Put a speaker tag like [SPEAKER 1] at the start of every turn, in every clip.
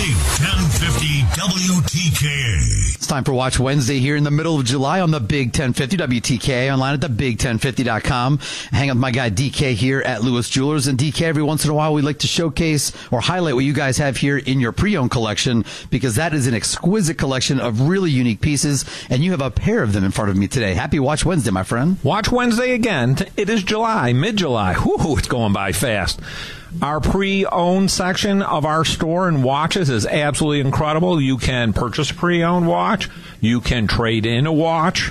[SPEAKER 1] Big 1050 WTKA.
[SPEAKER 2] It's time for Watch Wednesday here in the middle of July on the Big 1050 WTKA, online at thebig1050.com. Hang out with my guy DK here at Lewis Jewelers. And DK, every once in a while we like to showcase or highlight what you guys have here in your pre-owned collection, because that is an exquisite collection of really unique pieces, and you have a pair of them in front of me today. Happy Watch Wednesday, my friend.
[SPEAKER 3] Watch Wednesday again. It is July, mid-July. Whew, it's going by fast. Our pre-owned section of our store in watches is absolutely incredible. You can purchase a pre-owned watch, you can trade in a watch,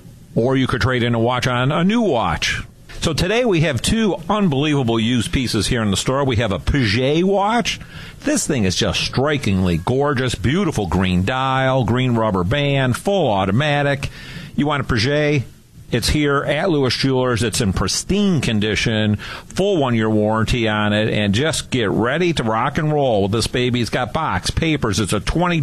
[SPEAKER 3] or you could trade in a watch on a new watch. So today we have two unbelievable used pieces here in the store. We have a Piaget watch. This thing is just strikingly gorgeous. Beautiful green dial, green rubber band, full automatic. You want a Piaget? It's here at Lewis Jewelers. It's in pristine condition, full 1-year warranty on it, and just get ready to rock and roll with this baby. It's got box, papers. It's a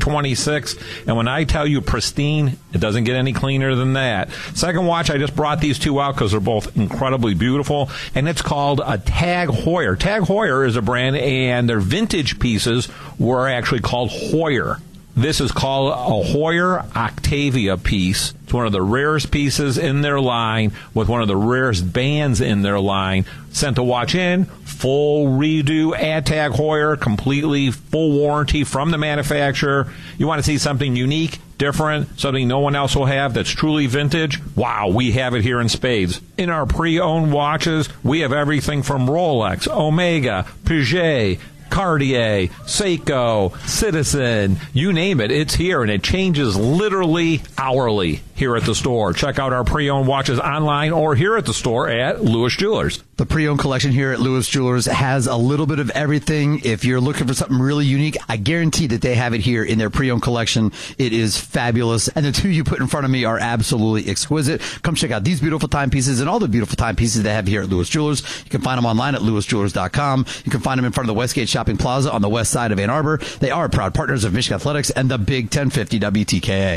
[SPEAKER 3] 2026, and when I tell you pristine, it doesn't get any cleaner than that. Second watch, I just brought these two out because they're both incredibly beautiful, and it's called a Tag Heuer. Tag Heuer is a brand, and their vintage pieces were actually called Heuer. This is called a Heuer Octavia piece. It's one of the rarest pieces in their line with one of the rarest bands in their line. Sent the watch in, full redo at Tag Heuer, completely full warranty from the manufacturer. You want to see something unique, different, something no one else will have that's truly vintage? Wow, we have it here in spades. In our pre-owned watches, we have everything from Rolex, Omega, Piaget, Cartier, Seiko, Citizen, you name it, it's here, and it changes literally hourly here at the store. Check out our pre-owned watches online or here at the store at Lewis Jewelers.
[SPEAKER 2] The pre-owned collection here at Lewis Jewelers has a little bit of everything. If you're looking for something really unique, I guarantee that they have it here in their pre-owned collection. It is fabulous, and the two you put in front of me are absolutely exquisite. Come check out these beautiful timepieces and all the beautiful timepieces they have here at Lewis Jewelers. You can find them online at lewisjewelers.com. You can find them in front of the Westgate Shopping Plaza on the west side of Ann Arbor. They are proud partners of Michigan Athletics and the Big 1050 WTKA.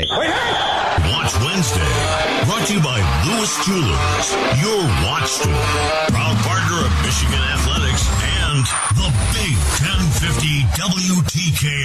[SPEAKER 1] Watch Wednesday, brought to you by Lewis Jewelers, your watch store. Proud partner of Michigan Athletics and the Big 1050 WTKA.